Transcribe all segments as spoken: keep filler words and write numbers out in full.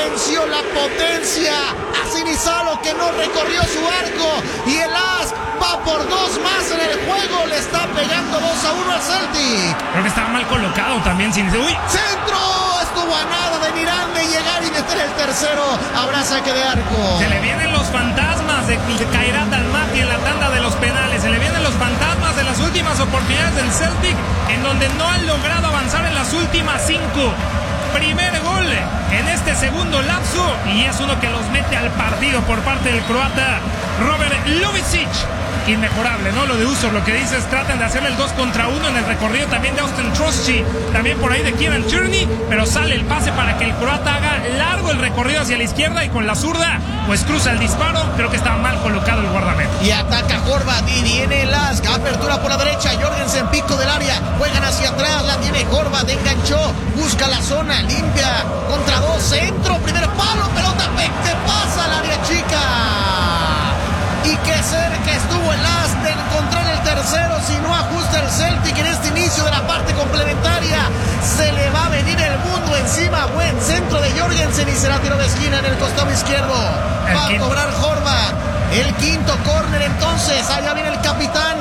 venció la potencia a Sinisalo, que no recorrió su arco, y el As va por dos más en el juego, le está pegando dos a uno al Celtic. Creo que estaba mal colocado también Sinisalo. ¡Uy! ¡Centro! Estuvo a nada de Nirán de llegar y meter el tercero. Habrá saque de arco. Se le vienen los fantasmas de, de Khairat Almaty en la tanda de los penales. Se le vienen los fantasmas de las últimas oportunidades del Celtic, en donde no han logrado avanzar en las últimas cinco. Primer gol en este segundo lapso, y es uno que los mete al partido por parte del croata Robert Ljubicic. Inmejorable, ¿no? Lo de Usor, lo que dices, tratan de hacerle el dos contra uno en el recorrido también de Austin Troschi, también por ahí de Kieran Tierney, pero sale el pase para que el croata haga largo el recorrido hacia la izquierda, y con la zurda pues cruza el disparo. Creo que estaba mal colocado el guardameta. Y ataca Horvat, y viene Las, apertura por la derecha, Jorgensen, pico del área, juegan hacia atrás, la tiene Horvat, enganchó, busca la zona, limpia, contra dos, centro, primer palo, pelota, que pasa al área chica. Y qué cerca estuvo el As de encontrar el tercero. Si no ajusta el Celtic en este inicio de la parte complementaria, se le va a venir el mundo encima. Buen centro de Jorgensen, y será tiro de esquina en el costado izquierdo. El va quinto. a cobrar Horvat. El quinto córner entonces. Allá viene el capitán.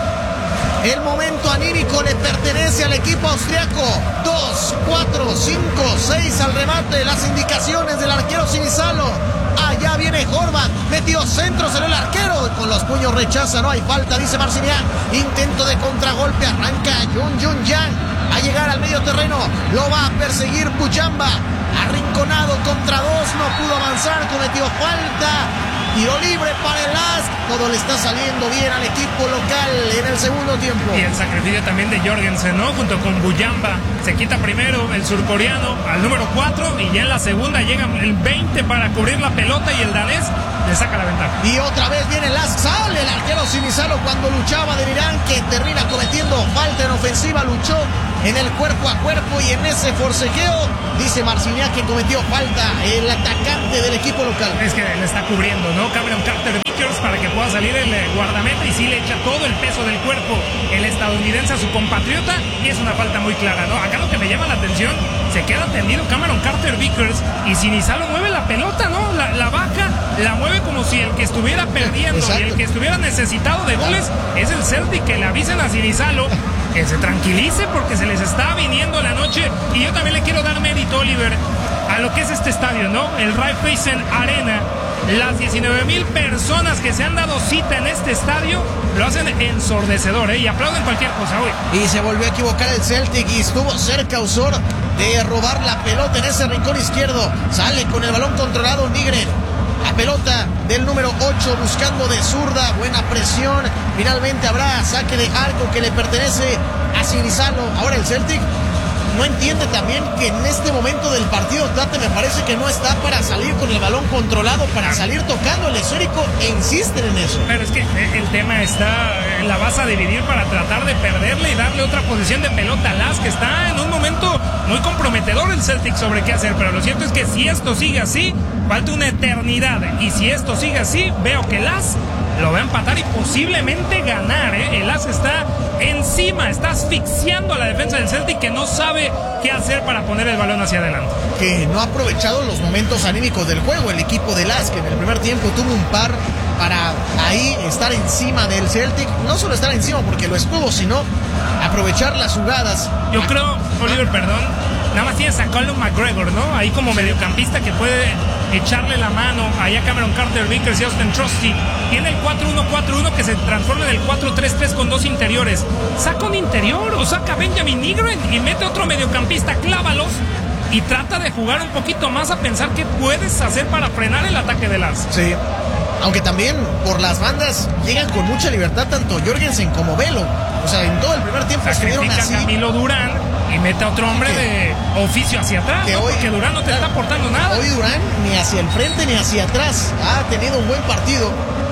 El momento anímico le pertenece al equipo austriaco. Dos, cuatro, cinco, seis al remate. Las indicaciones del arquero Sinisalo. Allá viene Horvat, metió centros en el arquero, con los puños rechaza, no hay falta, dice Marciniak. Intento de contragolpe, arranca Jun Jun Yang a llegar al medio terreno, lo va a perseguir Bujamba, arrinconado contra dos, no pudo avanzar, cometió falta. Tiro libre para el As. Todo le está saliendo bien al equipo local en el segundo tiempo. Y el sacrificio también de Jorgensen, ¿no? Junto con Bujamba. Se quita primero el surcoreano al número cuatro, y ya en la segunda llega el veinte para cubrir la pelota, y el danés le saca la ventaja. Y otra vez viene el As. Sale el arquero Sinisalo cuando luchaba de Irán, que termina cometiendo falta en ofensiva. Luchó en el cuerpo a cuerpo, y en ese forcejeo dice Marciniak que cometió falta el atacante del equipo local. Es que le está cubriendo, ¿no? Cameron Carter Vickers para que pueda salir el guardameta, y sí le echa todo el peso del cuerpo el estadounidense a su compatriota, y es una falta muy clara, ¿no? Acá lo que me llama la atención, se queda tendido Cameron Carter Vickers, y Sinisalo mueve la pelota, ¿no? La, la baja, la mueve como si el que estuviera perdiendo Exacto. y el que estuviera necesitado de goles es el Celtic. Que le avisen a Sinisalo que se tranquilice, porque se les está viniendo la noche. Y yo también le quiero dar mérito, Oliver, a lo que es este estadio, ¿no? El Raiffeisen Arena. Las diecinueve mil personas que se han dado cita en este estadio lo hacen ensordecedor, ¿eh? Y aplauden cualquier cosa hoy. Y se volvió a equivocar el Celtic, y estuvo cerca Usor de robar la pelota en ese rincón izquierdo. Sale con el balón controlado Nygren. La pelota del número ocho buscando de zurda, buena presión. Finalmente habrá saque de arco que le pertenece a Sinisalo. Ahora el Celtic no entiende también que en este momento del partido Tate me parece que no está para salir con el balón controlado, para salir tocando el esférico, e insisten en eso. Pero es que el tema está, la vas a dividir para tratar de perderle y darle otra posición de pelota a Las, que está en un momento muy comprometedor el Celtic sobre qué hacer. Pero lo cierto es que si esto sigue así, falta una eternidad, y si esto sigue así, veo que Las lo va a empatar y posiblemente ganar, ¿eh? El As está encima, está asfixiando a la defensa del Celtic, que no sabe qué hacer para poner el balón hacia adelante. Que no ha aprovechado los momentos anímicos del juego el equipo del As, que en el primer tiempo tuvo un par para ahí estar encima del Celtic. No solo estar encima porque lo estuvo, sino aprovechar las jugadas. Yo creo, Oliver, perdón, nada más tienes a Colin McGregor, ¿no? Ahí como mediocampista que puede echarle la mano allá a Cameron Carter Vickers y Austin Troschi. Tiene el cuatro uno cuatro uno que se transforma en el cuatro tres tres con dos interiores. Saca un interior o saca a Benjamin Nygren y mete otro mediocampista, clávalos, y trata de jugar un poquito más, a pensar qué puedes hacer para frenar el ataque de Las. Sí, aunque también por las bandas llegan con mucha libertad tanto Jorgensen como Velo. O sea, en todo el primer tiempo estuvieron Sacrifica así. a Camilo Durán y mete a otro hombre Que- de oficio hacia atrás, que ¿no? hoy- Porque Durán no te claro, está aportando nada. Hoy Durán ni hacia el frente ni hacia atrás ha tenido un buen partido.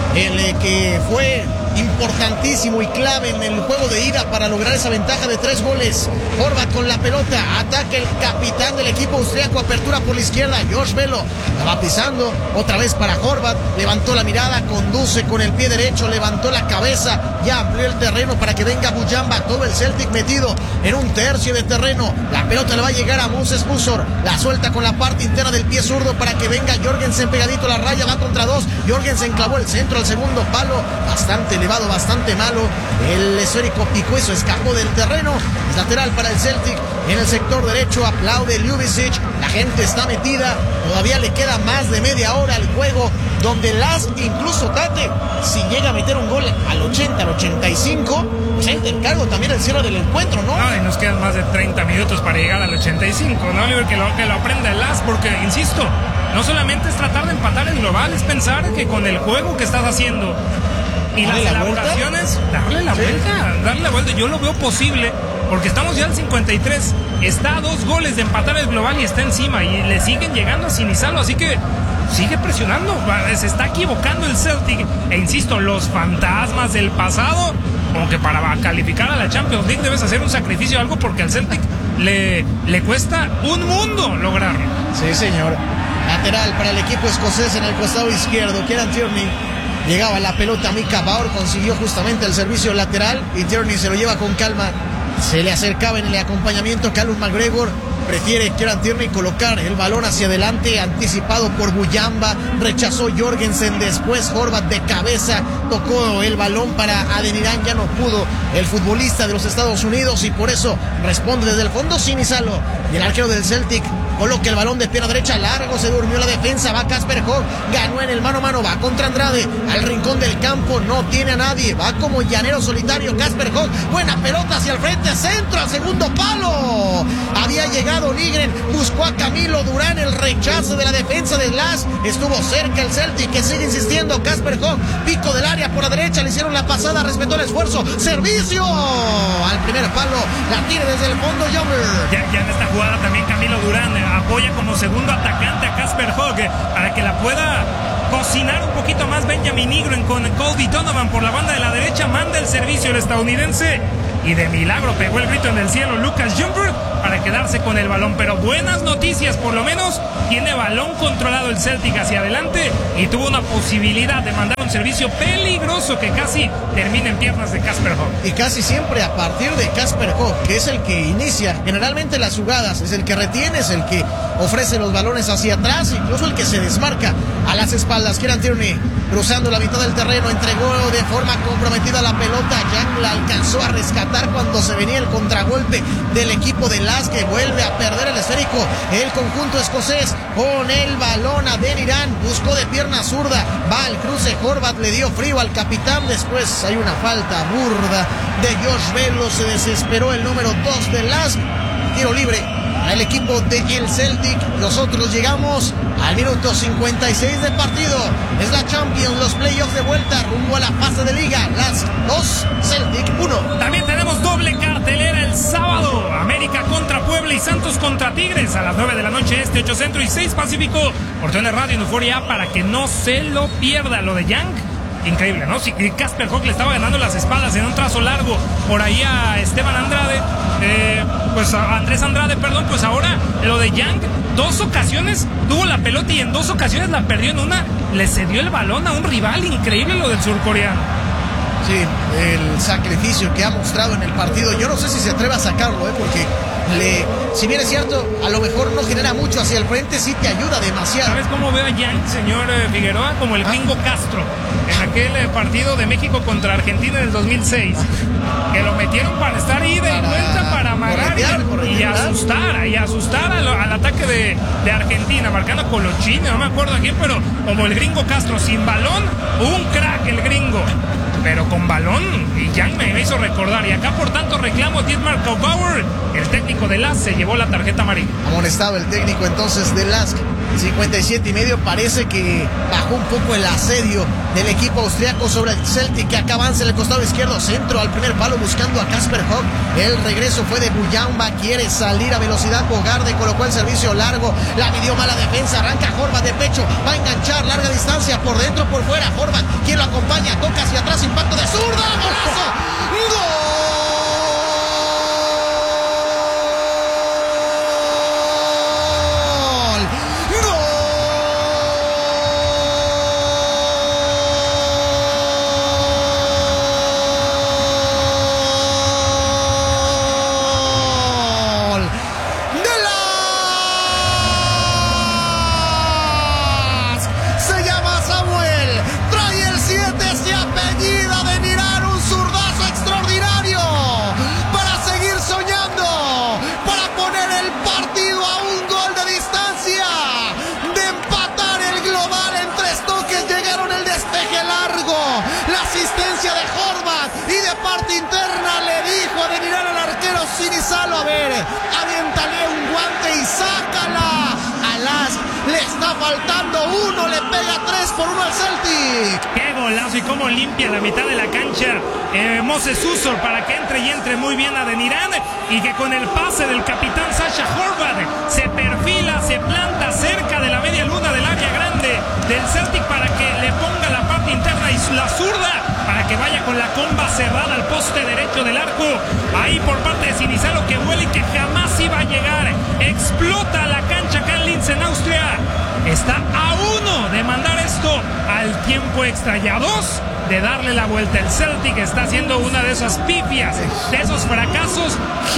el que fue importantísimo y clave en el juego de ida para lograr esa ventaja de tres goles. Horvath con la pelota, ataca el capitán del equipo austriaco, apertura por la izquierda, Josh Velo, la va pisando, otra vez para Horvath, levantó la mirada, conduce con el pie derecho, levantó la cabeza, ya amplió el terreno para que venga Mujamba, todo el Celtic metido en un tercio de terreno, la pelota le va a llegar a Moses Pusor, la suelta con la parte interna del pie zurdo para que venga Jorgensen pegadito a la raya, va contra dos, Jorgensen clavó el centro al segundo palo, bastante elevado, bastante malo, el esférico picó, eso escapó del terreno, es lateral para el Celtic, en el sector derecho aplaude Ljubicic, la gente está metida, todavía le queda más de media hora al juego, donde Lask, incluso Tate, si llega a meter un gol al ochenta, al ochenta y cinco, pues ahí te encargo también el cierre del encuentro, ¿no? No, y nos quedan más de treinta minutos para llegar al ochenta y cinco, ¿no, Oliver? Que lo, que lo aprenda el Lask, porque, insisto, no solamente es tratar de empatar el global, es pensar que con el juego que estás haciendo y las elaboraciones, darle la vuelta, darle la vuelta. Yo lo veo posible, porque estamos ya al cincuenta y tres, está a dos goles de empatar el global y está encima, y le siguen llegando a Sinisalo, así que sigue presionando, se está equivocando el Celtic, e insisto, los fantasmas del pasado, como que para calificar a la Champions League debes hacer un sacrificio o algo, porque al Celtic le, le cuesta un mundo lograrlo. Sí, señor. Lateral para el equipo escocés en el costado izquierdo, Kieran Tierney. Llegaba la pelota, Mika Bauer consiguió justamente el servicio lateral y Tierney se lo lleva con calma. Se le acercaba en el acompañamiento Callum McGregor. Prefiere Kieran Tierney colocar el balón hacia adelante, anticipado por Mujamba. Rechazó Jorgensen, después Horvath de cabeza. Tocó el balón para Adeniran, ya no pudo el futbolista de los Estados Unidos y por eso responde desde el fondo Sinisalo. Y el arquero del Celtic coloca el balón de pierna derecha largo, se durmió la defensa, va Kasper Hogg, ganó en el mano a mano, va contra Andrade, al rincón del campo, no tiene a nadie, va como llanero solitario Kasper Hogg, buena pelota hacia el frente, centro al segundo palo, había llegado Nygren, buscó a Camilo Durán, el rechazo de la defensa de Lask, estuvo cerca el Celtic, que sigue insistiendo, Kasper Hogg, pico del área por la derecha, le hicieron la pasada, respetó el esfuerzo, servicio, al primer palo, la tira desde el fondo Jummer. Ya, ya en esta jugada también Camilo Durán eh, apoya como segundo atacante a Kasper Hogg eh, para que la pueda cocinar un poquito más Benjamin Nygren con Colby Donovan por la banda de la derecha, manda el servicio el estadounidense y de milagro pegó el grito en el cielo Lucas Jumper para quedarse con el balón, pero buenas noticias, por lo menos tiene balón controlado el Celtic hacia adelante y tuvo una posibilidad de mandar un servicio peligroso que casi termina en piernas de Kasper Hogg. Y casi siempre a partir de Kasper Hogg, que es el que inicia generalmente las jugadas, es el que retiene, es el que ofrece los balones hacia atrás, incluso el que se desmarca a las espaldas. Kieran Tierney cruzando la mitad del terreno, entregó de forma comprometida la pelota, Young la alcanzó a rescatar cuando se venía el contragolpe del equipo de Lask, que vuelve a perder el esférico, el conjunto escocés con el balón. Adeniran buscó de pierna zurda, va al cruce, Horvath le dio frío al capitán, después hay una falta burda de Josh Velo, se desesperó el número dos de Lask, tiro libre al equipo de el Celtic. Nosotros llegamos al minuto cincuenta y seis de partido. Es la Champions, los playoffs de vuelta rumbo a la fase de liga. Las dos, Celtic uno. También tenemos doble cartelera el sábado. América contra Puebla y Santos contra Tigres a las nueve de la noche este, ocho centro y seis pacífico. Por T N Radio en Euforia para que no se lo pierda. Lo de Young, increíble, ¿no? Si Kasper Hogg le estaba ganando las espaldas en un trazo largo por ahí a Esteban Andrade, eh, pues a Andrés Andrade, perdón, pues ahora lo de Young, dos ocasiones tuvo la pelota y en dos ocasiones la perdió, en una le cedió el balón a un rival, increíble lo del surcoreano. Sí, el sacrificio que ha mostrado en el partido, yo no sé si se atreve a sacarlo, ¿eh? Porque le, si bien es cierto, a lo mejor no genera mucho hacia el frente, sí te ayuda demasiado. ¿Sabes cómo veo a Young, señor eh, Figueroa? Como el gringo ah. Castro, en aquel eh, partido de México contra Argentina en el dos mil seis, que lo metieron para estar ida y vuelta, para amagar y, y asustar, y asustar al, al ataque de, de Argentina, marcando Colochini, no me acuerdo a quién, pero como el gringo Castro, sin balón, un crack el gringo. Pero con balón, y Young me hizo recordar. Y acá, por tanto, reclamo Dietmar Kaubauer, el técnico de Lask, se llevó la tarjeta amarilla. Amonestado el técnico entonces de Lask cincuenta y siete y medio. Parece que bajó un poco el asedio del equipo austriaco sobre el Celtic, que acá avanza en el costado izquierdo, centro al primer palo buscando a Kasper Hogg. El regreso fue de Buyamba, quiere salir a velocidad. Bogarde colocó el servicio largo, la midió mala defensa, arranca Horvath de pecho, va a enganchar larga distancia, por dentro, por fuera. Horvath, quien lo acompaña, toca hacia atrás, impacto de zurda, golazo, ¡gol! A ver, aviéntale un guante y sácala. Alas, le está faltando uno, le pega tres por uno al Celtic. Qué golazo y cómo limpia la mitad de la cancha eh, Moses Usor para que entre y entre muy bien a Adeniran, y que con el pase del capitán Sasha Horvath se perfila, se planta cerca de la media luna del área grande del Celtic para que le ponga la parte interna y la zurda para que vaya con la comba cerrada al poste derecho del arco. Ahí por parte de Sinisalo, que huele y que jamás iba a llegar. Explota la cancha acá en Linz, en Austria. Está a uno de mandar esto al tiempo extra y a dos de darle la vuelta. El Celtic está haciendo una de esas pifias, de esos fracasos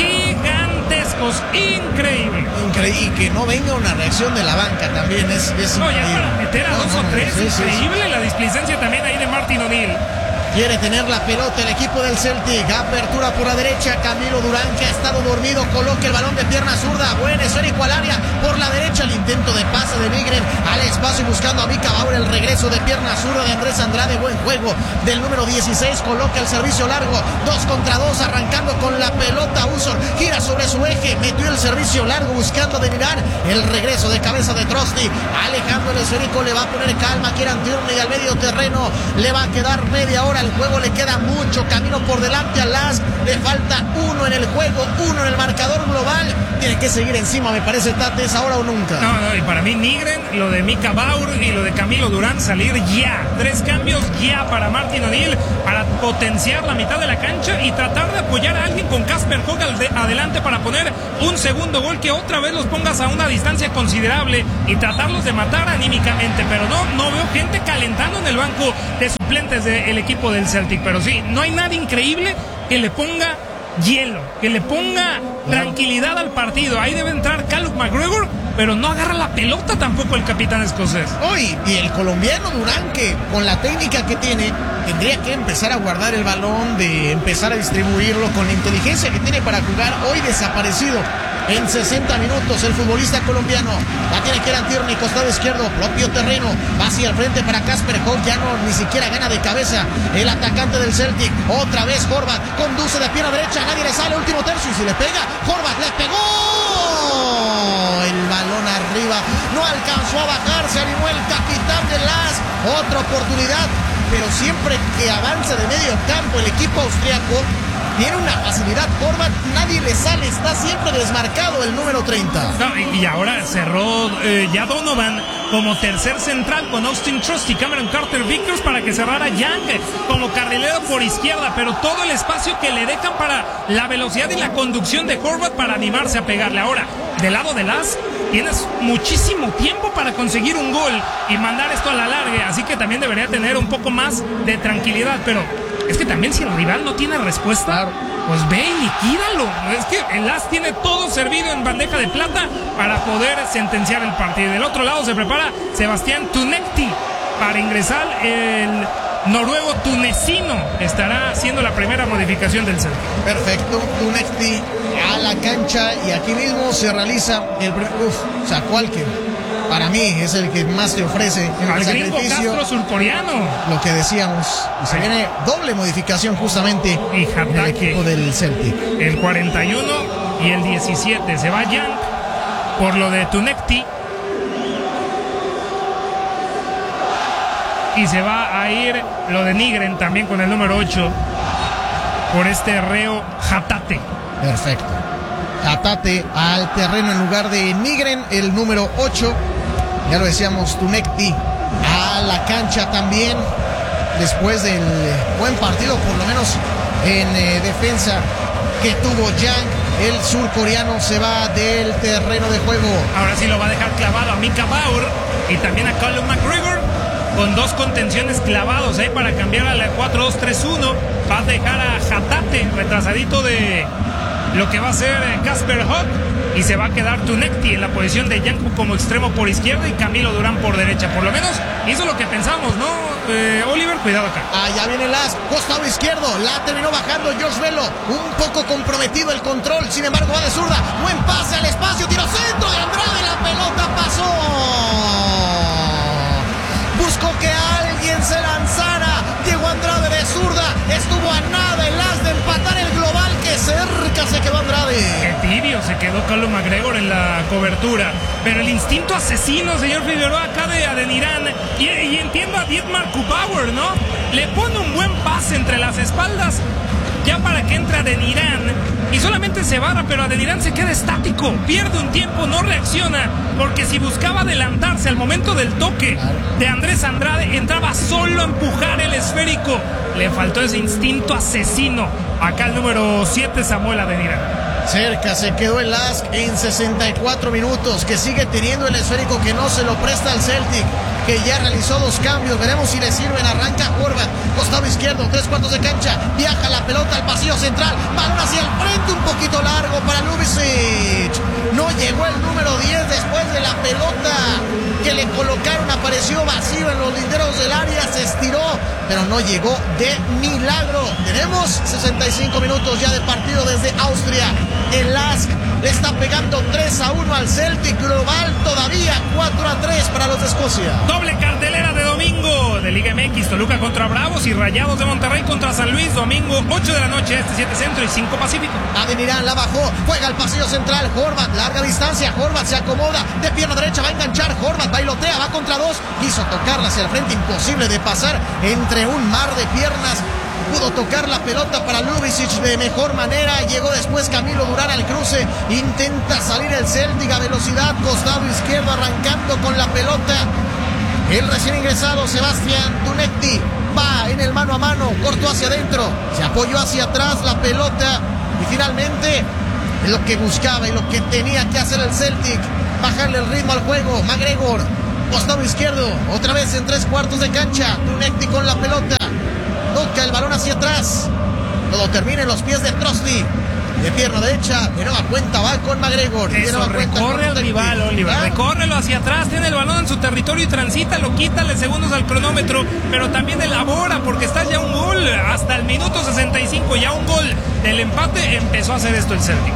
gigantescos, increíble. Increíble, y que no venga una reacción de la banca también es, es no, increíble. Ya para meter a no, dos no, o tres, sí, increíble sí, sí. La displicencia también ahí de Martin O'Neill. Quiere tener la pelota el equipo del Celtic. Apertura por la derecha. Camilo Durán, que ha estado dormido, coloca el balón de pierna zurda. Buen esférico al área. Por la derecha el intento de pase de Wigren al espacio buscando a Mika Bauer. El regreso de pierna zurda de Andrés Andrade. Buen juego del número dieciséis. Coloca el servicio largo. Dos contra dos. Arrancando con la pelota. Usor gira sobre su eje. Metió el servicio largo buscando de mirar. El regreso de cabeza de Trosty. Alejandro el esférico. Le va a poner calma. Kieran Tierney al medio terreno. Le va a quedar media hora. El juego le queda mucho camino por delante a Las. Le falta uno en el juego, uno en el marcador global. Tiene que seguir encima, me parece, Tate, es ahora o nunca. No, no, y para mí Nygren, lo de Mika Bauer y lo de Camilo Durán, salir ya. Tres cambios ya para Martin O'Neill, para potenciar la mitad de la cancha y tratar de apoyar a alguien con Kasper Hogg adelante para poner un segundo gol que otra vez los pongas a una distancia considerable y tratarlos de matar anímicamente. Pero no, no veo gente calentando en el banco de suplentes del equipo del Celtic. Pero sí, no hay nada increíble que le ponga hielo, que le ponga tranquilidad al partido. Ahí debe entrar Callum McGregor, pero no agarra la pelota tampoco el capitán escocés. Hoy, y el colombiano Durán, que con la técnica que tiene, tendría que empezar a guardar el balón, de empezar a distribuirlo con la inteligencia que tiene para jugar. Hoy desaparecido en sesenta minutos el futbolista colombiano. La tiene Kieran Tierney, costado izquierdo, propio terreno, va hacia el frente para Kasper Hogg. Ya no, ni siquiera gana de cabeza el atacante del Celtic. Otra vez Horvath, conduce de pierna derecha, nadie le sale, último tercio, y si le pega, Horvath le pegó. El balón arriba, no alcanzó a bajar, se animó el capitán de Las. Otra oportunidad, pero siempre que avanza de medio campo el equipo austriaco, tiene una facilidad. Horvath, nadie le sale, está siempre desmarcado el número treinta. No, y, y ahora cerró eh, ya Donovan como tercer central con Austin Trusty, Cameron Carter Vickers para que cerrara Young como carrilero por izquierda, pero todo el espacio que le dejan para la velocidad y la conducción de Horvath para animarse a pegarle. Ahora, del lado de Las, tienes muchísimo tiempo para conseguir un gol y mandar esto a la larga, así que también debería tener un poco más de tranquilidad, pero es que también si el rival no tiene respuesta, claro, pues ve y liquídalo. Es que el As tiene todo servido en bandeja de plata para poder sentenciar el partido. Del otro lado se prepara Sebastián Tunecti para ingresar. El noruego tunecino estará haciendo la primera modificación del centro. Perfecto, Tunecti a la cancha y aquí mismo se realiza el primer... Uf, sacó al que para mí es el que más te ofrece en el el sacrificio. Castro surcoreano. Lo que decíamos, y se viene doble modificación justamente y en el equipo del Celtic. El cuarenta y uno y el diecisiete se va Young por lo de Tunecti. y se va a ir lo de Nygren también con el número ocho por este Reo Hatate. Perfecto. Hatate al terreno en lugar de Nygren, el número ocho. Ya lo decíamos, Tunekti a la cancha también, después del buen partido, por lo menos en eh, defensa que tuvo Yang. El surcoreano se va del terreno de juego. Ahora sí lo va a dejar clavado a Mika Bauer y también a Callum McGregor, con dos contenciones clavados ahí, ¿eh? Para cambiar a la cuatro dos tres uno. Va a dejar a Hatate retrasadito de lo que va a ser Casper Hogg, y se va a quedar Tunekti en la posición de Yang como extremo por izquierda y Camilo Durán por derecha. Por lo menos hizo lo que pensamos, ¿no? Eh, Oliver, cuidado acá. Allá viene Las, costado izquierdo, la terminó bajando Josh Velo, un poco comprometido el control, sin embargo va de zurda, buen pase al espacio, tiro centro de Andrade, la pelota pasó. Buscó que alguien se lanzara, llegó Andrade de zurda, estuvo a nada el Las de empatar el global, que cerca se quedó Andrade. Qué tibio se quedó Callum McGregor en la cobertura, pero el instinto asesino, señor Figueroa, acá de Adeniran, y, y entiendo a Dietmar Kubauer, ¿no? Le pone un buen pase entre las espaldas, ya para que entre Adeniran, y solamente se barra, pero Adeniran se queda estático, pierde un tiempo, no reacciona, porque si buscaba adelantarse al momento del toque de Andrés Andrade, entraba solo a empujar el esférico. Le faltó ese instinto asesino acá el número siete, Samuel Adeniran. Cerca se quedó el Lask en sesenta y cuatro minutos, que sigue teniendo el esférico, que no se lo presta al Celtic, que ya realizó dos cambios. Veremos si le sirven. Arranca Horvat, costado izquierdo, tres cuartos de cancha, viaja la pelota al pasillo central, balón hacia el frente, un poquito largo para Ljubicic. No llegó el número diez después de la pelota que le colocaron, apareció vacío en los linderos del área, se estiró, pero no llegó de milagro. Tenemos sesenta y cinco minutos ya de partido desde Austria. El Lask le está pegando tres a uno al Celtic, global todavía cuatro a tres para los de Escocia. Doble cartelera de domingo de Liga M X, Toluca contra Bravos y Rayados de Monterrey contra San Luis, domingo ocho de la noche, este siete centro y cinco pacífico. Adeniran la bajó, juega al pasillo central, Horvat, larga distancia, Horvat se acomoda, de pierna derecha va a enganchar, Horvat bailotea, va contra dos, quiso tocarla hacia el frente, imposible de pasar entre un mar de piernas. Pudo tocar la pelota para Ljubicic de mejor manera. Llegó después Camilo Durán al cruce. Intenta salir el Celtic a velocidad. Costado izquierdo arrancando con la pelota. El recién ingresado Sebastián Tunekti va en el mano a mano. Cortó hacia adentro. Se apoyó hacia atrás la pelota. Y finalmente lo que buscaba y lo que tenía que hacer el Celtic, bajarle el ritmo al juego. McGregor, costado izquierdo. Otra vez en tres cuartos de cancha. Tunekti con la pelota. Toca el balón hacia atrás. Todo termina en los pies de Trosty. De pierna derecha, de nueva cuenta va con McGregor. Eso, recorre al rival, Oliver. ¿Ah? Recórrelo hacia atrás, tiene el balón en su territorio y transita, lo quítale segundos al cronómetro, pero también elabora porque está ya un gol. Hasta el minuto sesenta y cinco, ya un gol del empate. Empezó a hacer esto el Celtic.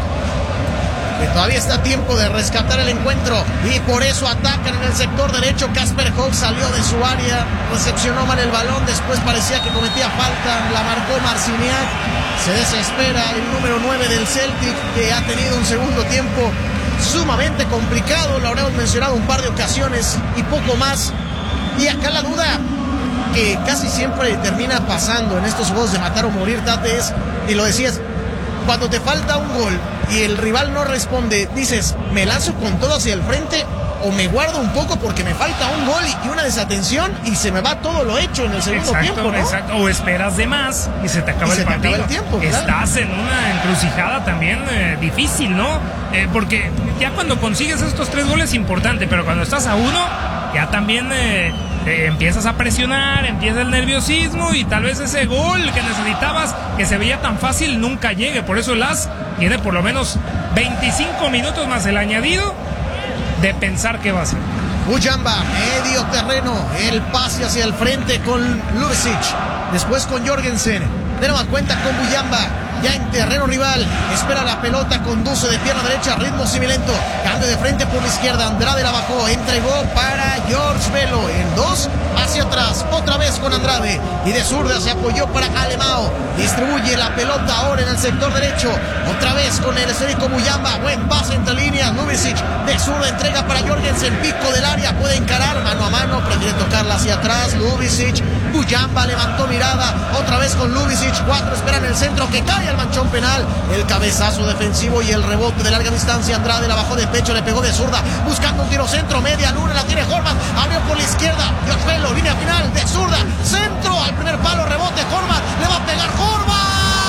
Que todavía está a tiempo de rescatar el encuentro y por eso atacan en el sector derecho. Casper Hogg salió de su área, recepcionó mal el balón, después parecía que cometía falta, la marcó Marciniak. Se desespera el número nueve del Celtic, que ha tenido un segundo tiempo sumamente complicado, lo habremos mencionado un par de ocasiones y poco más. Y acá la duda que casi siempre termina pasando en estos juegos de matar o morir, Tate, es, y lo decías, cuando te falta un gol y el rival no responde, dices, ¿me lanzo con todo hacia el frente o me guardo un poco porque me falta un gol y una desatención y se me va todo lo hecho en el segundo exacto, tiempo, ¿no? Exacto, o esperas de más y se te acaba y el se partido. Te acaba el tiempo, claro. Estás en una encrucijada también eh, difícil, ¿no? Eh, porque ya cuando consigues estos tres goles es importante, pero cuando estás a uno, ya también eh, eh, empiezas a presionar, empieza el nerviosismo y tal vez ese gol que necesitabas, que se veía tan fácil, nunca llegue. Por eso el Las tiene por lo menos veinticinco minutos más el añadido de pensar qué va a hacer. Mujamba, medio terreno, el pase hacia el frente con Ljubicic, después con Jorgensen, de nueva cuenta con Mujamba, ya en terreno rival. Espera la pelota, conduce de pierna derecha, ritmo similento. Cambio de frente por la izquierda. Andrade la bajó, entregó para George Velo. En dos, hacia atrás, otra vez con Andrade. Y de zurda se apoyó para Alemão. Distribuye la pelota ahora en el sector derecho. Otra vez con el esférico Muyamba. Buen pase entre líneas. Lubicic de zurda entrega para Jorgensen. Pico del área, puede encarar mano a mano. Prefiere tocarla hacia atrás. Lubicic. Muyamba levantó mirada. Otra vez con Lubicic. Cuatro esperan el centro que cae al manchón penal. El cabezazo defensivo y el rebote de larga distancia. Andrade la bajó de pecho, le pegó de zurda. Buscando un tiro centro. Media luna la tiene Horvath. Abrió por la izquierda. George Velo, línea final de zurda. Centro al primer palo. Rebote Horvath. Le va a pegar Horvath.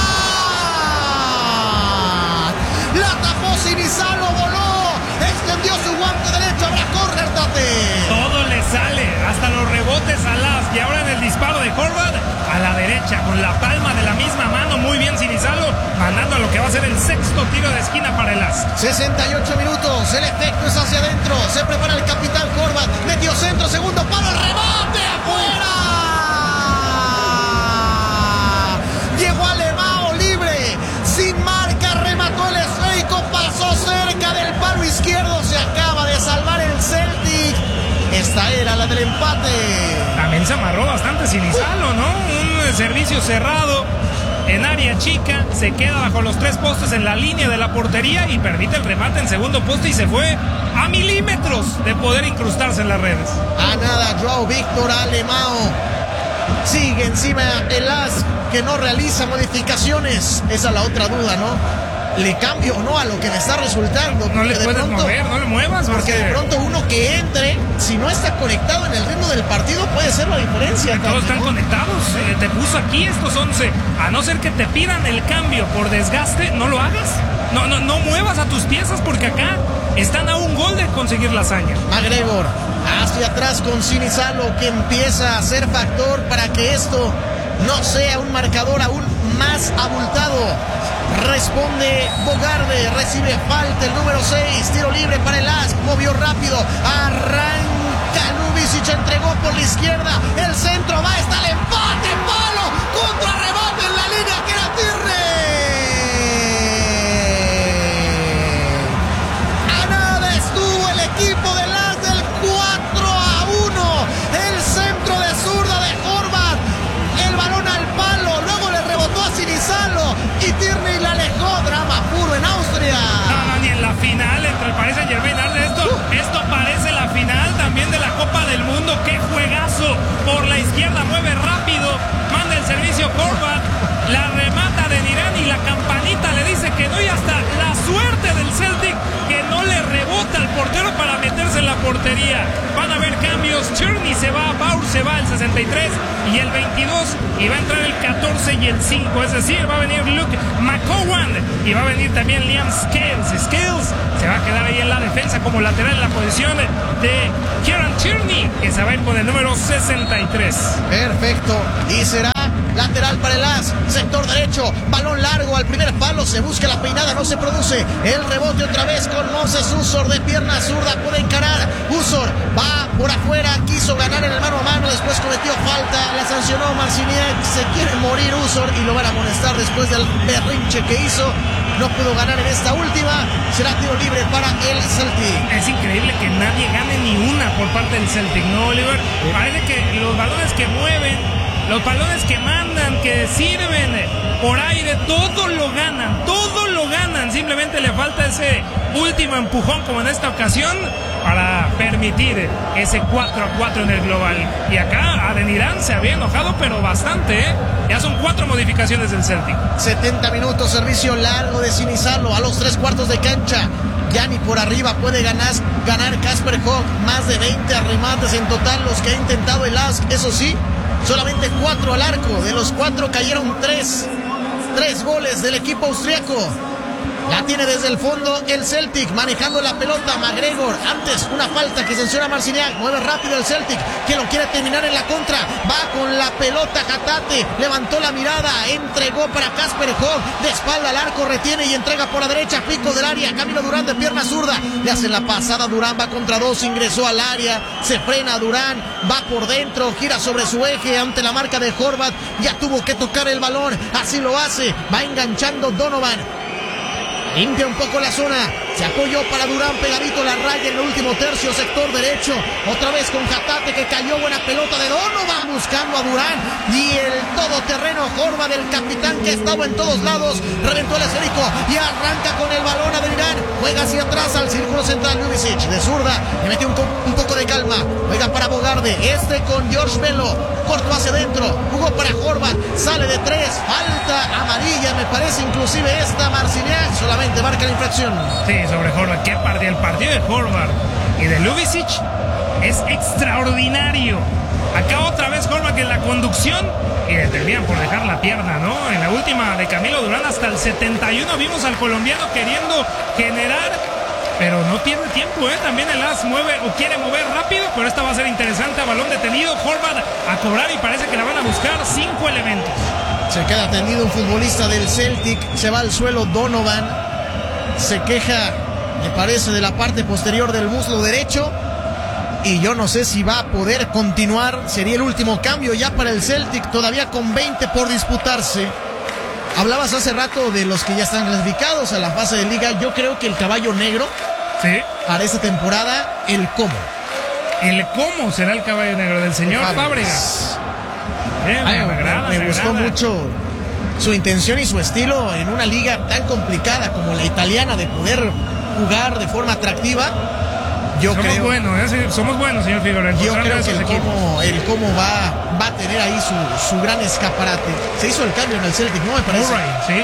La tapó Sinisalo, voló. Extendió su guante derecho. Habrá córner, Tate. Todo le sale, hasta los rebotes a Las. Y ahora en el disparo de Horvath a la derecha, con la palma de la misma mano. Muy bien Sinisalo, mandando a lo que va a ser el sexto tiro de esquina para el Las. sesenta y ocho minutos, el efecto es hacia adentro. Se prepara el capitán Horvath. Metió centro, segundo palo, el rebote afuera. Llegó Alemão libre, sin marca, remató el esférico, pasó cerca del palo izquierdo. Se acaba de salvar el Celtic. Esta era la del empate. También se amarró bastante Sinisalo, ¿no? Un servicio cerrado en área chica, se queda bajo los tres postes en la línea de la portería y permite el remate en segundo poste y se fue a milímetros de poder incrustarse en las redes. A nada, Joao Víctor Alemão. Sigue encima el Las, que no realiza modificaciones. Esa es la otra duda, ¿no? ¿Le cambio o no a lo que me está resultando? No le de puedes pronto, mover, no le muevas. Porque de pronto uno que entre, si no está conectado en el ritmo del partido, puede ser la diferencia. Todos están conectados. Eh, te puso aquí estos once. A no ser que te pidan el cambio por desgaste, no lo hagas. No, no, no muevas a tus piezas porque acá están a un gol de conseguir la hazaña. McGregor hacia atrás con Sinisalo, que empieza a ser factor para que esto no sea un marcador aún más abultado. Responde Bogarde, recibe falta el número seis, tiro libre para el As, movió rápido, arranca Lubicic, entregó por la izquierda, el centro va, está el empate, palo, contra rebote en la línea que era Tirre. A nada estuvo el equipo del As del cuatro a uno, el centro de zurda de Horvath, el balón al palo, luego le rebotó a Sinisalo y Tierney la alejó. Drama puro en Austria. No, no, ni en la final entre el Paris Saint-Germain. Esto, uh. esto parece la final también de la Copa del Mundo. ¡Qué juegazo! Por la izquierda mueve rápido, manda el servicio Horvath, la remata de Nirán y la campanita le dice que no, y hasta la suerte del Celtic que no le rebota al portero para meterse en la portería. Van a haber cambios. Tierney se va, Baur se va el sesenta y tres y el veintidós, y va a entrar el catorce y el cinco, es decir, va a venir Luke McCowan y va a venir también Liam Scales. Scales se va a quedar ahí en la defensa como lateral en la posición de Kieran Tierney, que se va a ir con el número sesenta y tres. Perfecto, y será lateral para el As, sector derecho, balón largo al primer palo, se busca la peinada, no se produce, el rebote otra vez con Moses Usor de pierna zurda, puede encarar, Usor va por afuera, quiso ganar en el mano a mano, después cometió falta, la sancionó Marciniak, se quiere morir Usor y lo van a amonestar después del berrinche que hizo. No pudo ganar en esta última, será tiro libre para el Celtic. Es increíble que nadie gane ni una por parte del Celtic, ¿no, Oliver? Parece que los balones que mueven, los balones que mandan, que sirven por aire, todo lo ganan, todo lo ganan. Simplemente le falta ese último empujón, como en esta ocasión, para permitir ese cuatro a cuatro en el global. Y acá Adenirán se había enojado, pero bastante, ¿eh? Ya son cuatro modificaciones del Celtic. setenta minutos, servicio largo de Sinisalo a los tres cuartos de cancha. Ya ni por arriba puede ganar, ganar Casper Hogg. Más de veinte remates en total los que ha intentado el Lask. Eso sí, solamente cuatro al arco. De los cuatro cayeron tres. Tres goles del equipo austriaco. La tiene desde el fondo el Celtic, manejando la pelota McGregor. Antes una falta que sanciona Marciniak. Mueve rápido el Celtic, que lo quiere terminar en la contra. Va con la pelota Hatate. Levantó la mirada, entregó para Casper Hogg. De espalda al arco, retiene y entrega por la derecha. Pico del área, Camilo Durán de pierna zurda. Le hace la pasada, Durán va contra dos. Ingresó al área, se frena Durán. Va por dentro, gira sobre su eje ante la marca de Horvat. Ya tuvo que tocar el balón. Así lo hace. Va enganchando Donovan. Limpia un poco la zona. Se apoyó para Durán, pegadito la raya en el último tercio, sector derecho. Otra vez con Hatate, que cayó. Buena pelota de Donovan buscando a Durán. Y el todoterreno Horvat, del capitán que estaba en todos lados. Reventó el esférico y arranca con el balón a Irán. Juega hacia atrás al círculo central. Ljubicic de zurda. Le metió un, un poco de calma. Juega para Bogarde. Este con George Bello. Corto hacia adentro. Jugó para Horvat. Sale de tres. Falta amarilla, me parece, inclusive esta. Marciniak solamente marca la infracción. Sí, sobre Horvat. Qué partido. El partido de Horvat y de Ljubicic es extraordinario. Acá otra vez Horvat en la conducción y le terminan por dejar la pierna, ¿no? En la última de Camilo Durán hasta el setenta y uno vimos al colombiano queriendo generar, pero no pierde tiempo, ¿eh? También el As mueve o quiere mover rápido, pero esta va a ser interesante. A balón detenido, Horvat a cobrar y parece que la van a buscar. Cinco elementos. Se queda tendido un futbolista del Celtic. Se va al suelo Donovan. Se queja, me parece, de la parte posterior del muslo derecho. Y yo no sé si va a poder continuar. Sería el último cambio ya para el Celtic, todavía con veinte por disputarse. Hablabas hace rato de los que ya están clasificados a la fase de liga. Yo creo que el caballo negro, sí, para esta temporada, el Como. El Como será el caballo negro del señor Fábregas. Eh, me, Ay, me, agrada, me, me me gustó agrada. mucho su intención y su estilo en una liga tan complicada como la italiana, de poder jugar de forma atractiva. Yo somos creo, buenos, ¿eh? Sí, somos buenos, señor Figueroa. yo creo que el Como, el Como va, va a tener ahí su, su gran escaparate. Se hizo el cambio en el Celtic, ¿no? Me parece. Murray, sí.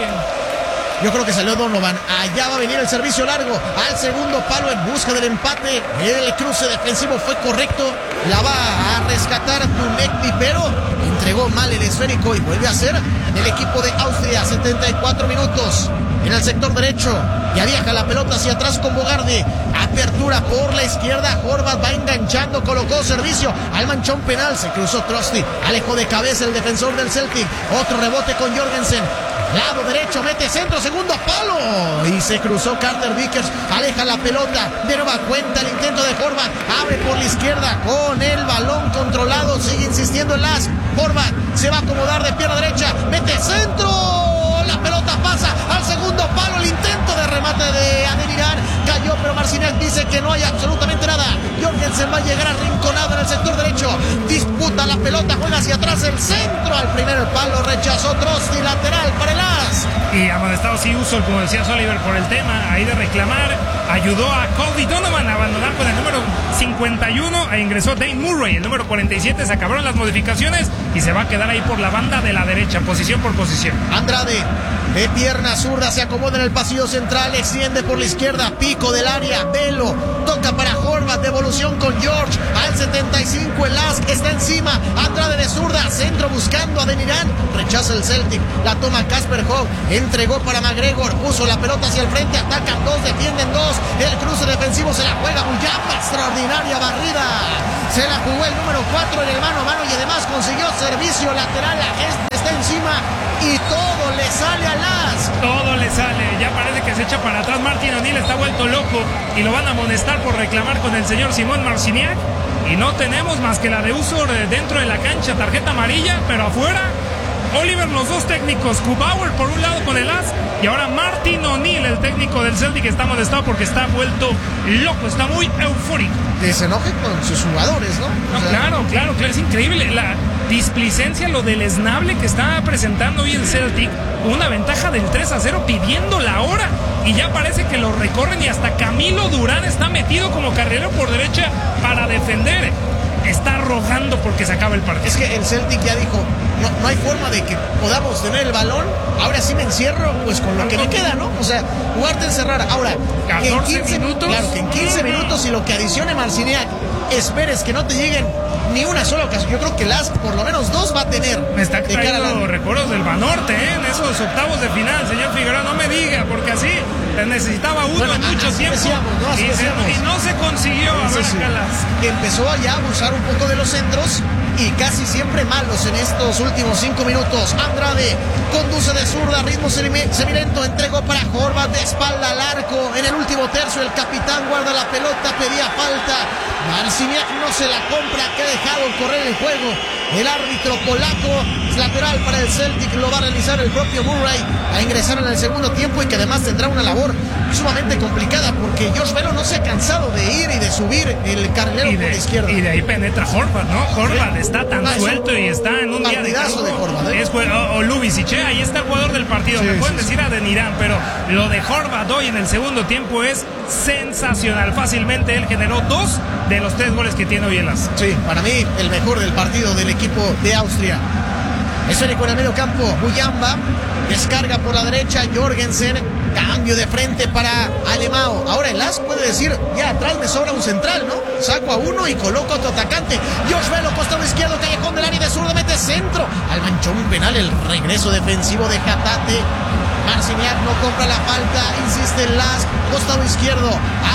Yo creo que salió Donovan. Allá va a venir el servicio largo al segundo palo en busca del empate. El cruce defensivo fue correcto. La va a rescatar Dunekti, pero entregó mal el esférico y vuelve a ser el equipo de Austria. setenta y cuatro minutos en el sector derecho. Ya viaja la pelota hacia atrás con Bogarde. Apertura por la izquierda. Horvat va enganchando, colocó servicio al manchón penal. Se cruzó Trusty. Alejó de cabeza el defensor del Celtic. Otro rebote con Jorgensen. Lado derecho, mete centro, segundo palo. Y se cruzó Carter Vickers. Aleja la pelota. De nueva cuenta el intento de Horvat. Abre por la izquierda con el balón controlado. Sigue insistiendo en las. Horvat se va a acomodar de pierna derecha. Mete centro. La pelota pasa al segundo palo. El intento de remate de Adeniran cayó, pero Marciniak dice que no hay absolutamente nada. Jorgensen va a llegar arrinconado en el sector derecho. Disputa la pelota, juega hacia atrás el centro. Al primer palo rechazó Trusty, lateral para el As. Y amonestado sí uso, como decía Oliver, por el tema ahí de reclamar. Ayudó a Cody Donovan a abandonar con el número cincuenta y uno e ingresó Dane Murray, el número cuarenta y siete. Se acabaron las modificaciones y se va a quedar ahí por la banda de la derecha, posición por posición. Andrade de pierna zurda se acomoda en el pasillo central, extiende por la izquierda, pico del área, Velo toca para Horvat, devolución con George al setenta y cinco. El As está encima. Andrade de zurda, centro buscando a Adeniran, rechaza el Celtic, la toma Casper Hogg, entregó para McGregor, puso la pelota hacia el frente, atacan dos, defienden dos, el cruce defensivo se la juega Muyamba, extraordinaria barrida, se la jugó el número cuatro en el mano a mano y además consiguió servicio lateral. Este está encima y todo le sale al As. Todo le sale, ya parece que se echa para atrás. Martin O'Neill está vuelto loco y lo van a amonestar por reclamar con el señor Simón Marciniak. Y no tenemos más que la de uso dentro de la cancha, tarjeta amarilla, pero afuera, Oliver, los dos técnicos, Kubauer por un lado con el As y ahora Martin O'Neill, el técnico del Celtic, está amonestado porque está vuelto loco, está muy eufórico. Que se enoje con sus jugadores, ¿no? No, O sea, claro, claro, claro, es increíble la displicencia, lo deleznable que está presentando hoy el Celtic, una ventaja del tres a cero pidiendo la hora y ya parece que lo recorren y hasta Camilo Durán está metido como carrilero por derecha para defender. Está rogando porque se acaba el partido. Es que el Celtic ya dijo, no, no hay forma de que podamos tener el balón, ahora sí me encierro pues con lo que me queda, ¿no? O sea, jugarte encerrar. Ahora, que en catorce quince minutos. Claro, que en quince minutos y lo que adicione Marciniak esperes que no te lleguen ni una sola ocasión. Yo creo que las por lo menos dos va a tener. Me está de cara a trayendo la... recuerdos del Banorte, ¿eh? En esos octavos de final, señor Figueroa, no me diga, porque así necesitaba uno Bueno, en mucho así tiempo decíamos, ¿no? Así y, se- decíamos. y no se consiguió. A Eso ver, sí, acá las- que empezó ya a abusar un poco de los centros y casi siempre malos en estos últimos cinco minutos. Andrade conduce de zurda, ritmo semi- semilento, entregó para Horvat de espalda al arco. En el último tercio el capitán guarda la pelota, pedía falta. Marciniak no se la compra, que ha dejado correr el juego. El árbitro polaco es lateral para el Celtic, lo va a realizar el propio Murray a ingresar en el segundo tiempo y que además tendrá una labor sumamente complicada porque Josh Velo no se ha cansado de ir y de subir el carrilero y, por la de, izquierda. y de ahí penetra Horvat, ¿no? Horvat está tan Ah, es un suelto y está en un día de partidazo campo. de Horvat, ¿eh? Es jue- o, o Lubicic, ¿eh? Ahí está el jugador del partido. Sí, Me pueden sí, decir a Denirán, pero lo de Horvat hoy en el segundo tiempo es sensacional. Fácilmente él generó dos de los tres goles que tiene hoy en las. Sí, para mí el mejor del partido del equipo de Austria. Esférico en el medio campo, Buyamba, descarga por la derecha, Jorgensen, cambio de frente para Alemão. Ahora el As puede decir, ya atrás me sobra un central, ¿no? Saco a uno y coloco a otro atacante. Josh Velo, costado izquierdo, callejón del área de zurdo, mete centro. Al manchón penal, el regreso defensivo de Hatate. Marciniak no compra la falta, insiste el Las, costado izquierdo.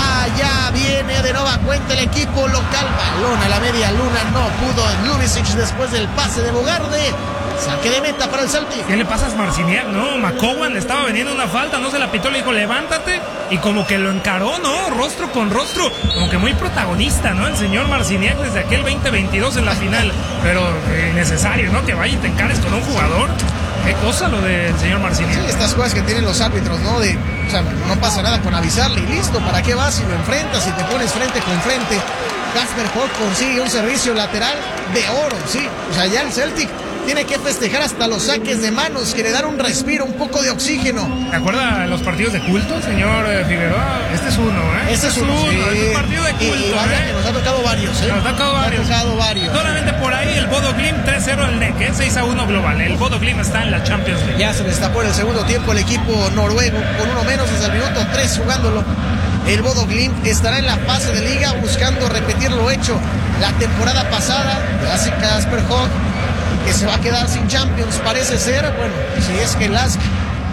Allá viene de nueva cuenta el equipo local. Balón a la media luna, no pudo Lubicic después del pase de Bogarde. Saque de meta para el Celtic. ¿Qué le pasa a Marciniak? No, McCowan le estaba vendiendo una falta, no se la pitó, le dijo levántate y como que lo encaró, ¿no? Rostro con rostro, como que muy protagonista, ¿no? El señor Marciniak desde aquel veinte veintidós en la final, pero eh, necesario, ¿no? Que vaya y te encares con un jugador. Qué cosa lo del señor Marciniak. Sí, estas cosas que tienen los árbitros, ¿no? De, o sea, no pasa nada con avisarle y listo, ¿para qué vas si lo enfrentas, si te pones frente con frente? Casper Hock consigue un servicio lateral de oro, sí. O sea, ya el Celtic tiene que festejar hasta los saques de manos, quiere dar un respiro, un poco de oxígeno. ¿Te acuerdas de los partidos de culto, señor eh, Figueroa? Este es uno, ¿eh? Este es uno, sí. Es un partido de Y, culto, y vaya ¿eh? que nos ha tocado varios, ¿eh? Nos ha tocado varios. Nos ha tocado varios. Solamente por ahí el Bodo Glimt tres cero el N E C, ¿eh? seis a uno global. El Bodo Glimt está en la Champions League. Ya se destapó en el segundo tiempo el equipo noruego con uno menos desde el minuto tres jugándolo. El Bodo Glimt estará en la fase de liga buscando repetir lo hecho la temporada pasada. Hace Casper Hock, que se va a quedar sin Champions, parece ser. Bueno, si es que Lask,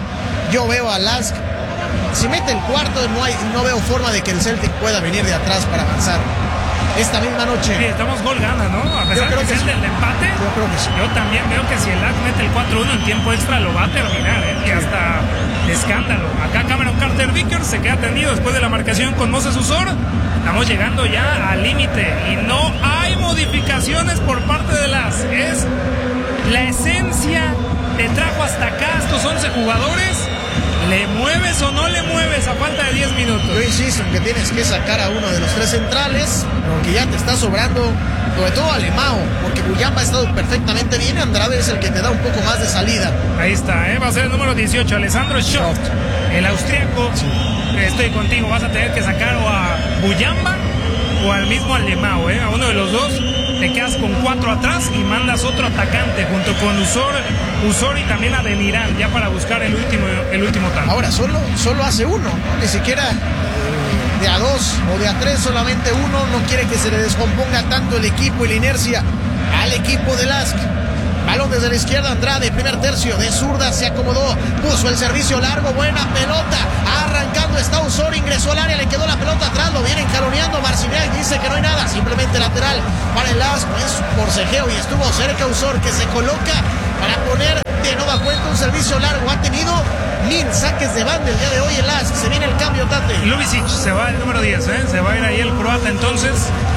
yo veo a Lask, si mete el cuarto, no, hay, no veo forma de que el Celtic pueda venir de atrás para avanzar. Esta misma noche. Sí, estamos gol gana, ¿no? A pesar creo de que que sea el sí. del empate. Yo creo que sí. Yo también veo que si el Lask mete el cuatro uno en tiempo extra lo va a terminar, ¿eh? Y hasta escándalo. Acá Cameron Carter Vickers se queda tendido después de la marcación con Moses Usor. Estamos llegando ya al límite y no hay modificaciones por parte de las. Es la esencia, te trajo hasta acá estos once jugadores. ¿Le mueves o no le mueves a falta de diez minutos? Yo insisto en que tienes que sacar a uno de los tres centrales, porque ya te está sobrando, sobre todo Alemão, porque Buyamba ha estado perfectamente bien. Andrade es el que te da un poco más de salida. Ahí está, ¿eh? Va a ser el número dieciocho, Alessandro Schott, el austriaco. Sí. Estoy contigo, vas a tener que sacar o a Buyamba o al mismo Alemão, ¿eh? A uno de los dos te quedas con cuatro atrás y mandas otro atacante junto con Usor, Usor y también a Denirán ya para buscar el último, el último tanto. Ahora solo, solo hace uno, ¿no? Ni siquiera eh, de a dos o de a tres, solamente uno. No quiere que se le descomponga tanto el equipo y la inercia al equipo de Lask. Balón desde la izquierda, Andrade, primer tercio, de zurda se acomodó, puso el servicio largo, buena pelota, arrancando está Usor, ingresó al área, le quedó la pelota atrás, lo vienen caloneando, Marciniak dice que no hay nada, simplemente lateral para el Lask, es forcejeo y estuvo cerca Usor, que se coloca para poner de nueva cuenta un servicio largo. Ha tenido mil saques de banda el día de hoy el Lask. Se viene el cambio, Tate. Lubicic se va el número diez, ¿eh? Se va a ir ahí el croata entonces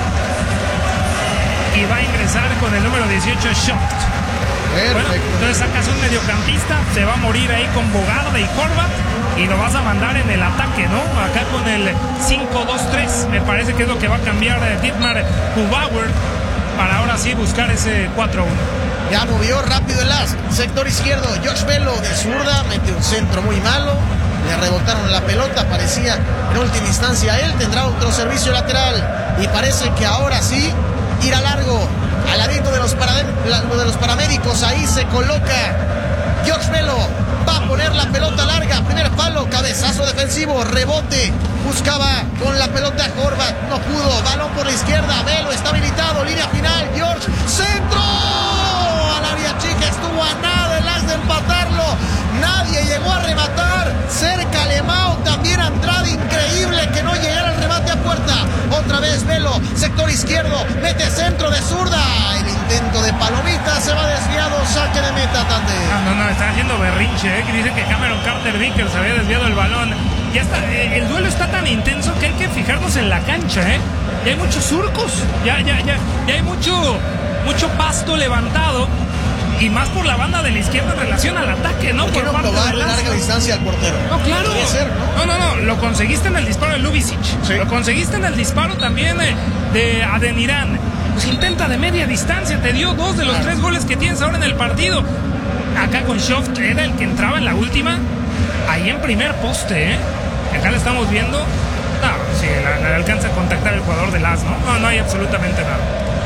y va a ingresar con el número dieciocho Schott. Perfecto. Bueno, entonces sacas un mediocampista, se va a morir ahí con Bogarde y Horvat y lo vas a mandar en el ataque, ¿no? Acá con el cinco dos tres, me parece que es lo que va a cambiar Dietmar Hubauer para ahora sí buscar ese cuatro uno. Ya movió rápido el Lask. Sector izquierdo, Josh Velo de zurda, mete un centro muy malo. Le rebotaron la pelota, parecía en última instancia él. Tendrá otro servicio lateral y parece que ahora sí irá largo. Al ladito de los, de los paramédicos, ahí se coloca Josh Velo. Va a poner la pelota larga, primer palo, cabezazo defensivo, rebote buscaba con la pelota Horvat, no pudo, balón por la izquierda, Velo está habilitado, línea final, George, centro, al área chica, estuvo a nada el as de empatarlo, nadie llegó a rematar, cerca Alemão, también Andrade, increíble que no llegara el remate a puerta, otra vez Velo, sector izquierdo, mete centro de zurda, el intento de palomita se va desviado, saque de meta, Tande. No, no, no, está haciendo berrinche, ¿eh? Que dice que Cameron Carter Vickers había desviado el balón. Ya está, eh, el duelo está tan intenso que hay que fijarnos en la cancha, ¿eh? Ya hay muchos surcos, ya, ya, ya, ya hay mucho, mucho pasto levantado. Y más por la banda de la izquierda en relación al ataque, ¿no? ¿Por qué por no parte probar de la larga distancia al portero? No, claro. Puede ser, ¿no? No, no, no. Lo conseguiste en el disparo de Lubicic. Sí. Lo conseguiste en el disparo también eh, de Adeniran. Pues intenta de media distancia. Te dio dos de los claro. tres goles que tienes ahora en el partido. Acá con Schoft era el que entraba en la última. Ahí en primer poste, ¿eh? Acá le estamos viendo. No, sí, la, la alcanza a contactar el jugador del A S, ¿no? No, no hay absolutamente nada.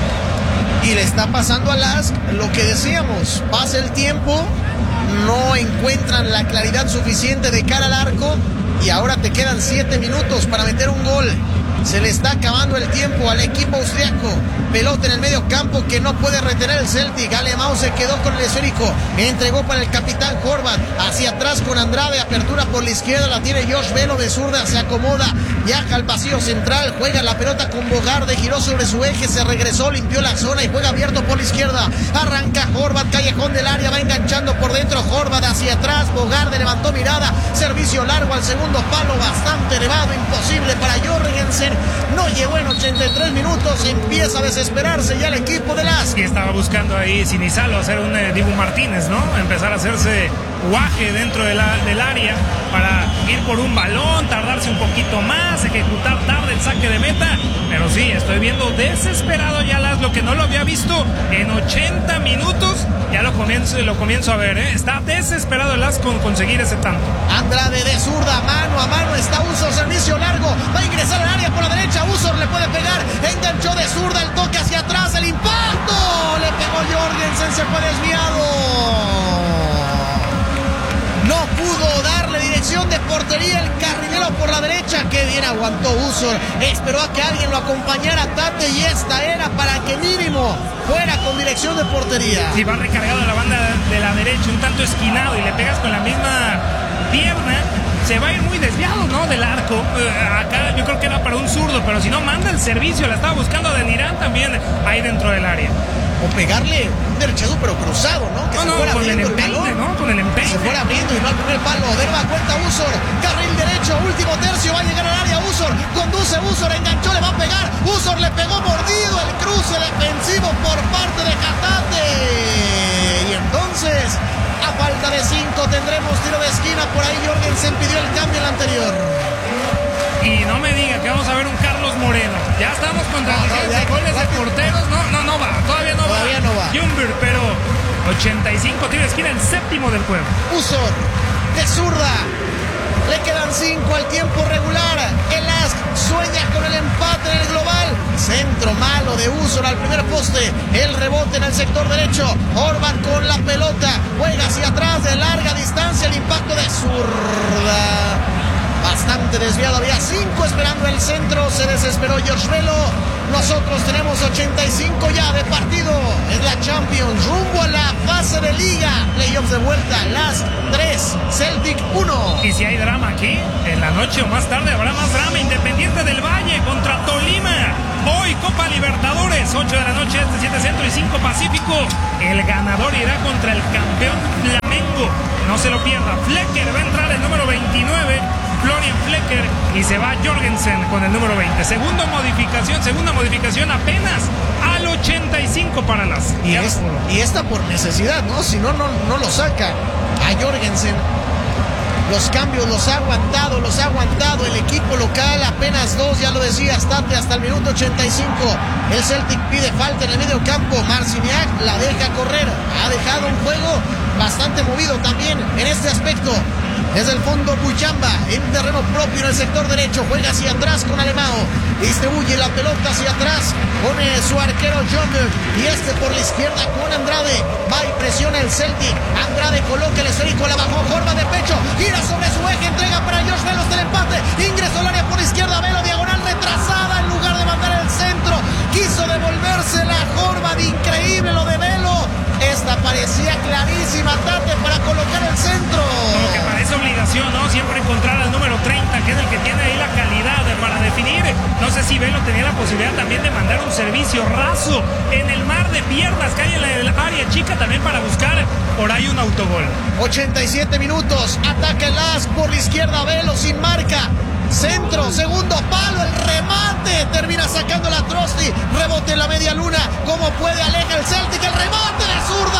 Y le está pasando al A S lo que decíamos, pasa el tiempo, no encuentran la claridad suficiente de cara al arco y ahora te quedan siete minutos para meter un gol. Se le está acabando el tiempo al equipo austriaco. Pelota en el medio campo que no puede retener el Celtic. Alemão se quedó con el esférico. Entregó para el capitán Horvat. Hacia atrás con Andrade. Apertura por la izquierda. La tiene Josh Velo de zurda. Se acomoda. Viaja al pasillo central. Juega la pelota con Bogarde. Giró sobre su eje. Se regresó. Limpió la zona y juega abierto por la izquierda. Arranca Horvat. Callejón del área. Va enganchando por dentro. Horvat hacia atrás. Bogarde levantó mirada. Servicio largo al segundo palo. Bastante elevado. Imposible para Jorgensen. No llegó en ochenta y tres minutos, empieza a desesperarse ya el equipo del A S. Y estaba buscando ahí Sinisalo hacer un eh, Dibu Martínez, ¿no? Empezar a hacerse guaje dentro de la, del área para ir por un balón, tardarse un poquito más, ejecutar tarde el saque de meta. Pero sí, estoy viendo desesperado ya las, lo que no lo había visto en ochenta minutos. Ya lo comienzo, lo comienzo a ver, ¿eh? Está desesperado el A S con conseguir ese tanto. Andrade de zurda, mano a mano, está Usor, servicio largo, va a ingresar al área por la derecha, Usor le puede pegar, enganchó de zurda, el toque hacia atrás, el impacto, le pegó Jorgensen, se fue desviado. No pudo darle dirección de portería el carrilero por la derecha. Qué bien aguantó Usor. Esperó a que alguien lo acompañara, Tate, y esta era para que mínimo fuera con dirección de portería. Si va recargado a la banda de la derecha, un tanto esquinado, y le pegas con la misma pierna, se va a ir muy desviado, ¿no? Del arco. Uh, acá yo creo que era para un zurdo, pero si no, manda el servicio. La estaba buscando de Nirán también ahí dentro del área. O pegarle un derechazo pero cruzado, ¿no? Que no, se no, fuera con el abriendo el empeine, balón. ¿no? Con el empeine. Se fuera abriendo y no al primer palo. De nueva cuenta Usor. Carril derecho, último tercio. Va a llegar al área Usor. Conduce Usor, enganchó, le va a pegar. Usor le pegó mordido el cruce defensivo por parte de Hatate. Y entonces, a falta de cinco, tendremos tiro de esquina. Por ahí Jorgensen pidió el cambio en el anterior. Y no me diga que vamos a ver un Carlos Moreno. Ya estamos con transmisiones de goles de porteros. No, no, no va. Todavía no todavía va. no va. Jumber, pero ochenta y cinco tiro de esquina, el séptimo del juego. Usor, de zurda. Le quedan cinco al tiempo regular. El A S sueña con el empate en el global. Centro malo de Usor al primer poste. El rebote en el sector derecho. Horvat con la pelota. Juega hacia atrás de larga distancia. El impacto de zurda. Bastante desviado, había cinco esperando el centro, se desesperó George Velo. Nosotros tenemos ochenta y cinco ya de partido. Es la Champions, rumbo a la fase de liga. Playoffs de vuelta, las tres, Celtic uno. Y si hay drama aquí, en la noche o más tarde habrá más drama. Independiente del Valle contra Tolima. Hoy Copa Libertadores, ocho de la noche, este siete Centro y cinco Pacífico. El ganador irá contra el campeón Flamengo. No se lo pierda. Flecker va a entrar el número veintinueve. Florian Flecker, y se va Jorgensen con el número veinte. Segunda modificación, segunda modificación apenas al ochenta y cinco para las. Y, es, y esta por necesidad, ¿no? Si no, no, no lo saca a Jorgensen. Los cambios los ha aguantado, los ha aguantado el equipo local, apenas dos, ya lo decía, Tate hasta el minuto ochenta y cinco. El Celtic pide falta en el medio campo, Marciniak la deja correr, ha dejado un juego bastante movido también en este aspecto. Desde el fondo Buyamba en terreno propio en el sector derecho, juega hacia atrás con Alemão, distribuye la pelota hacia atrás con eh, su arquero John, y este por la izquierda con Andrade, va y presiona el Celtic. Andrade coloca el esférico, la bajó, Horvat de pecho, gira sobre su eje, entrega para Josh Velo del empate, ingresó al área por izquierda. servicio raso en el mar de piernas que hay en el área chica también para buscar por ahí un autogol. ochenta y siete minutos, ataca el Lask por la izquierda, Velo sin marca. Centro, segundo palo, el remate, termina sacando la Trosti, rebote en la media luna, como puede, aleja el Celtic, el remate de zurda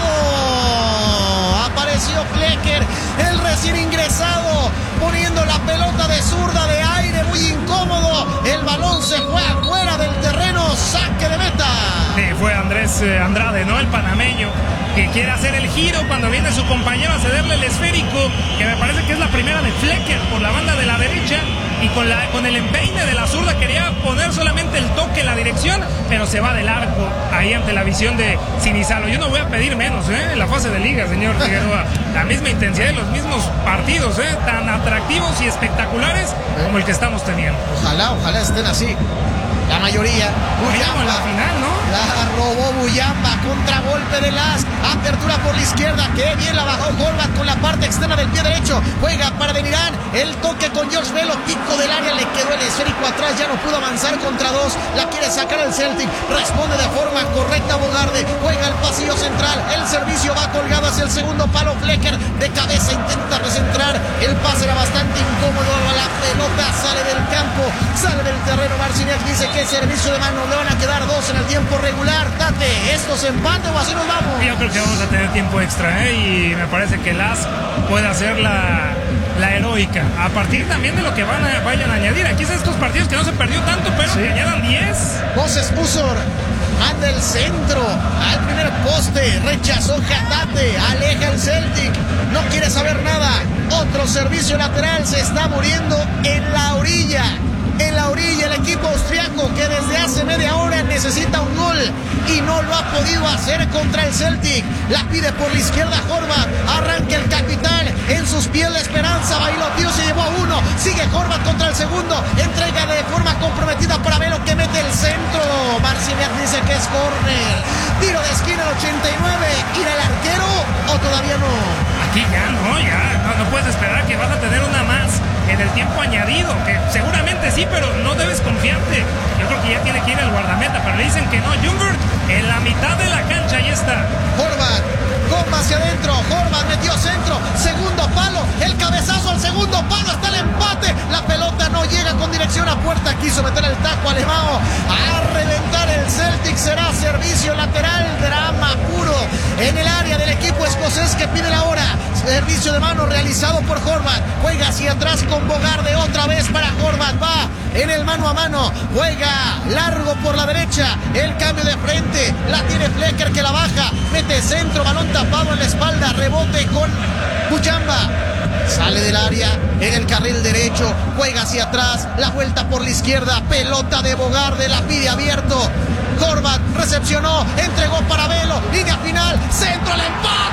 desviado. Apareció Flecker, el recién ingresado, poniendo la pelota de zurda de aire, muy incómodo, el balón se fue afuera del terreno, saque de meta. Sí, fue Andrés eh, Andrade, ¿no? El panameño, que quiere hacer el giro cuando viene su compañero a cederle el esférico, que me parece que es la primera de Flecker por la banda de la derecha, y con, la, con el empeine de la zurda quería poner solamente el toque en la dirección, pero se va del arco ahí ante la visión de Sinizalo. Yo no voy a pedir menos, ¿eh? En la fase de liga, señor Figueroa. La misma intensidad de los mismos partidos, ¿eh? Tan atractivos y espectaculares como el que estamos teniendo. Ojalá, ojalá estén así. La mayoría. Buyamba en la final, ¿no? La robó Buyamba, contragolpe de Lask, apertura por la izquierda, que bien la bajó Horvath con la parte externa del pie derecho, juega para Delirán, el toque con George Velo, pico del área, le quedó el esférico atrás, ya no pudo avanzar contra dos, la quiere sacar el Celtic, responde de forma correcta Bogarde, juega el pasillo central, el servicio va colgado hacia el segundo palo, Flecker de cabeza intenta recentrar, el pase era bastante incómodo, la pelota sale del campo, sale del terreno, Marciniak dice que servicio de mano, le van a quedar dos en el tiempo regular. Tate, ¿esto se empate o así nos vamos? Yo creo que vamos a tener tiempo extra, ¿eh? Y me parece que Lask puede hacer la, la heroica, a partir también de lo que van a, vayan a añadir. Aquí son estos partidos que no se perdió tanto, pero sí, que añadan diez. Moses Usor manda el centro al primer poste, rechazó Hatate, aleja el Celtic, no quiere saber nada. Otro servicio lateral, se está muriendo en la orilla. En la orilla el equipo austriaco, que desde hace media hora necesita un gol y no lo ha podido hacer contra el Celtic. La pide por la izquierda Horvath, arranca el capitán, en sus pies la esperanza, bailoteó, se llevó a uno, sigue Horvath contra el segundo, entrega de forma comprometida para Velo, que mete el centro. Marciniak dice que es córner, tiro de esquina al ochenta y nueve, ¿irá el arquero o todavía no? Aquí ya no, ya no, no puedes esperar que vas a tener una más en el tiempo añadido, que seguramente sí, pero no debes confiarte. Yo creo que ya tiene que ir el guardameta, pero le dicen que no. Ljungberg en la mitad de la cancha, ahí está. Horvath, goma hacia adentro, Horvath metió centro, segundo palo, el cabezazo al segundo palo, está el empate, la pelota no llega con dirección a puerta, quiso meter el taco Alemão, a reventar el Celtic, será servicio lateral, drama puro en el área del equipo escocés que pide la hora. Servicio de mano realizado por Horvath, juega hacia atrás con Bogarde, otra vez para Horvath, va en el mano a mano, juega largo por la derecha, el cambio de frente, la tiene Flecker que la baja, mete centro, balón tapado en la espalda, rebote con Buyamba, sale del área en el carril derecho, juega hacia atrás, la vuelta por la izquierda, pelota de Bogarde, la pide abierto, Horvath recepcionó, entregó para Velo, línea final, centro, al empate.